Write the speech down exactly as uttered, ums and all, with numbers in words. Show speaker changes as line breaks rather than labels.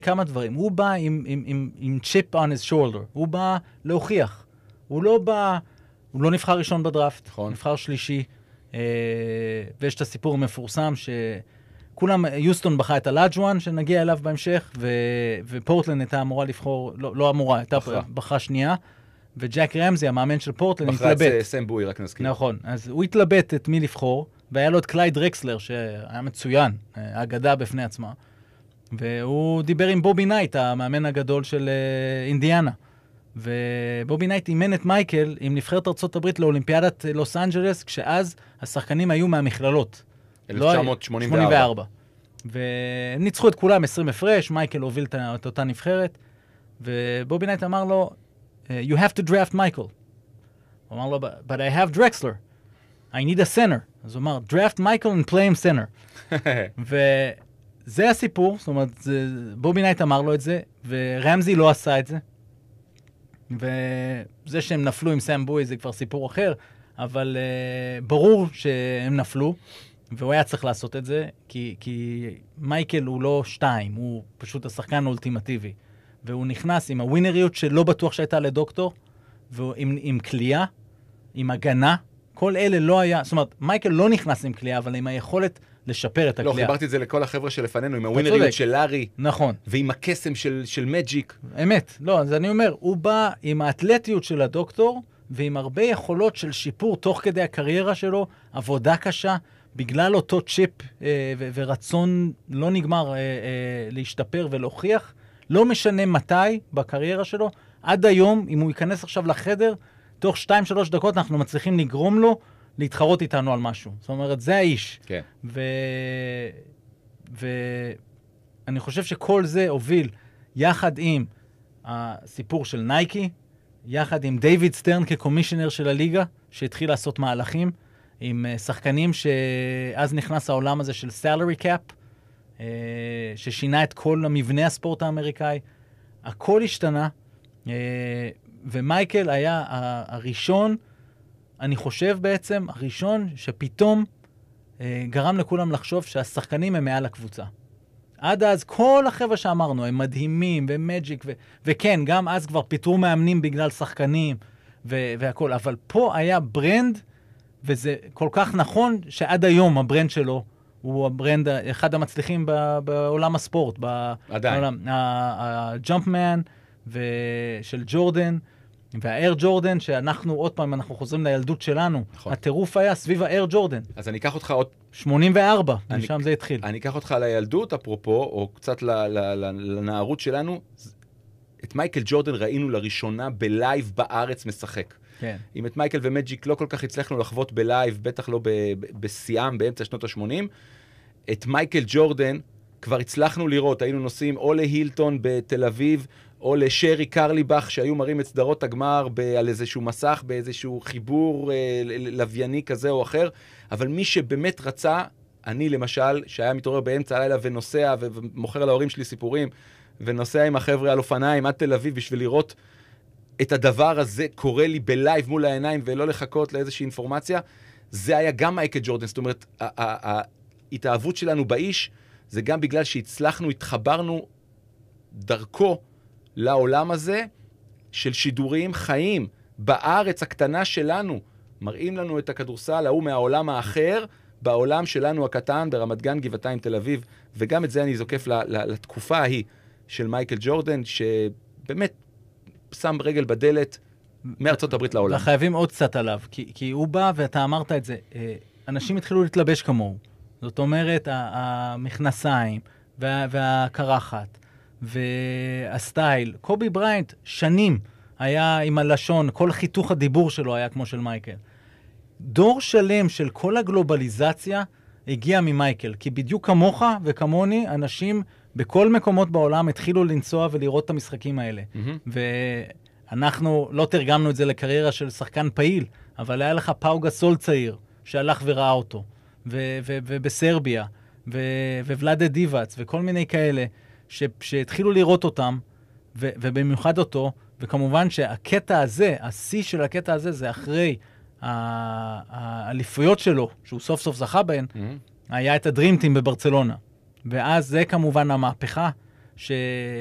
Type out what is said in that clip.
כמה דברים. הוא בא עם, עם, עם, עם chip on his shoulder. הוא בא להוכיח. הוא לא בא, הוא לא נבחר ראשון בדראפט,
נכון.
נבחר שלישי. אה, ויש את הסיפור המפורסם שכולם, יוסטון בחר את הלאג'ואן, שנגיע אליו בהמשך, ו, ופורטלנד הייתה אמורה לבחור, לא, לא אמורה, הייתה בחרה. בחרה שנייה, וג'ק רמזי, המאמן של פורטלנד, התלבט.
בחרה את סם בוי, רק נזכיר.
נכון, אז הוא התלבט את מי לבחור, והיה לו את קלייד רקסלר, שהיה מצוין, האגדה בפני עצמה. והוא דיבר עם בובי נייט, המאמן הגדול של אינדיאנה. ובובי נייט אימן את מייקל עם נבחרת ארצות הברית לאולימפיאדת לוס אנג'לס, כשאז השחקנים היו מהמכללות.
אלף תשע מאות שמונים וארבע.
והם ניצחו את כולם עשרים הפרש, מייקל הוביל את אותה נבחרת, ובובי נייט אמר לו, you have to draft Michael. הוא אמר לו, but I have Drexler. I need a center. אז הוא אמר, draft Michael and play him center. וזה הסיפור, זאת אומרת, זה, בובי נייט אמר לו את זה, ורמזי לא עשה את זה. וזה שהם נפלו עם סם בוי זה כבר סיפור אחר, אבל uh, ברור שהם נפלו, והוא היה צריך לעשות את זה, כי, כי מייקל הוא לא שתיים, הוא פשוט השחקן האולטימטיבי. והוא נכנס עם הווינריות שלא בטוח שהייתה לדוקטור, ועם עם קליעה, עם הגנה, כל אלה לא היה, זאת אומרת, מייקל לא נכנס עם קליעה, אבל עם היכולת לשפר את הקליעה.
לא, חיברתי את זה לכל החבר'ה שלפנינו, עם הווינריות של לארי,
נכון.
ועם הקסם של, של מג'יק.
אמת, לא, אז אני אומר, הוא בא עם האתלטיות של הדוקטור, ועם הרבה יכולות של שיפור תוך כדי הקריירה שלו, עבודה קשה, בגלל אותו צ'יפ אה, ו- ורצון לא נגמר אה, אה, להשתפר ולהוכיח, לא משנה מתי בקריירה שלו, עד היום, אם הוא ייכנס עכשיו לחדר, תוך שתיים, שלוש דקות אנחנו מצליחים לגרום לו להתחרות איתנו על משהו. זאת אומרת, זה האיש.
כן.
ו... ואני חושב שכל זה הוביל יחד עם הסיפור של נייקי, יחד עם דיוויד סטרן כקומישיונר של הליגה, שהתחיל לעשות מהלכים, עם שחקנים שאז נכנס העולם הזה של salary cap, ששינה את כל המבנה הספורט האמריקאי. הכל השתנה, ומייקל היה הראשון, אני חושב בעצם, הראשון שפתאום גרם לכולם לחשוב שהשחקנים הם מעל הקבוצה. עד אז כל החבר'ה שאמרנו, הם מדהימים ומג'יק, ו- וכן, גם אז כבר פיתרו מאמנים בגלל שחקנים ו- והכל, אבל פה היה ברנד, וזה כל כך נכון שעד היום הברנד שלו הוא הברנד, אחד המצליחים ב- בעולם הספורט.
עדיין.
הג'אמפמן של ג'ורדן, והאיר ג'ורדן, שאנחנו עוד פעם, אנחנו חוזרים לילדות שלנו, נכון. הטירוף היה סביב האיר ג'ורדן.
אז אני אקח אותך עוד...
שמונים וארבע,
אני,
משם זה התחיל.
אני אקח אותך לילדות, אפרופו, או קצת ל, ל, ל, לנערות שלנו. את מייקל ג'ורדן ראינו לראשונה בלייב בארץ משחק.
כן.
אם את מייקל ומג'יק לא כל כך הצלחנו לחוות בלייב, בטח לא בשיאם, באמצע שנות ה-שמונים, את מייקל ג'ורדן כבר הצלחנו לראות, היינו נוסעים או להילטון בתל אביב, או לשרי קרליבך, שהיו מראים את סדרות הגמר על איזשהו מסך, באיזשהו חיבור אה, לווייני כזה או אחר, אבל מי שבאמת רצה, אני למשל, שהיה מתעורר באמצע הלילה ונוסע, ומוכר להורים שלי סיפורים, ונוסע עם החבר'ה על אופניים עד תל אביב, בשביל לראות את הדבר הזה קורה לי בלייב מול העיניים, ולא לחכות לאיזושהי אינפורמציה, זה היה גם מייקל ג'ורדן. זאת אומרת, ההתאהבות שלנו באיש, זה גם בגלל שהצלחנו, התחברנו דרכו, לעולם הזה של שידורים חיים בארץ הקטנה שלנו, מראים לנו את הכדורסל ההוא מהעולם האחר, בעולם שלנו הקטן, ברמת גן, גבעתיים, תל אביב, וגם את זה אני זוקף לתקופה ההיא של מייקל ג'ורדן, שבאמת שם רגל בדלת מארצות הברית לעולם.
וחייבים עוד קצת עליו, כי, כי הוא בא ואתה אמרת את זה, אנשים התחילו להתלבש כמוהו, זאת אומרת, המכנסיים וה, והקרחת, והסטייל, קובי בריינט שנים היה עם הלשון, כל חיתוך הדיבור שלו היה כמו של מייקל. דור שלם של כל הגלובליזציה הגיע ממייקל, כי בדיוק כמוך וכמוני, אנשים בכל מקומות בעולם התחילו לנסוע ולראות את המשחקים האלה. Mm-hmm. ואנחנו לא תרגמנו את זה לקריירה של שחקן פעיל, אבל היה לך פאו גסול צעיר שהלך וראה אותו, ו- ו- ובסרביה, ו- וולאדה דיבאץ, וכל מיני כאלה, ש- שהתחילו לראות אותם, ו- ובמיוחד אותו, וכמובן שהקטע הזה, השיא של הקטע הזה, זה אחרי האליפויות שלו, שהוא סוף סוף זכה בהן, mm-hmm. היה את הדרימטים בברצלונה. ואז זה כמובן המהפכה ש...